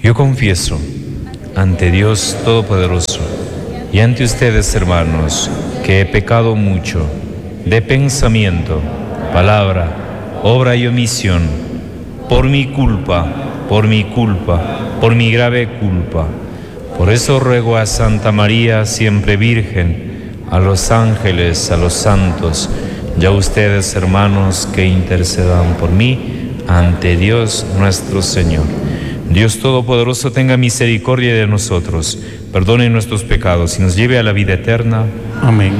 Yo confieso ante Dios Todopoderoso y ante ustedes, hermanos, que he pecado mucho de pensamiento, palabra, obra y omisión, por mi culpa, por mi grave culpa. Por eso ruego a Santa María, siempre Virgen, a los ángeles, a los santos, y a ustedes, hermanos, que intercedan por mí ante Dios nuestro Señor. Dios Todopoderoso tenga misericordia de nosotros, perdone nuestros pecados y nos lleve a la vida eterna. Amén.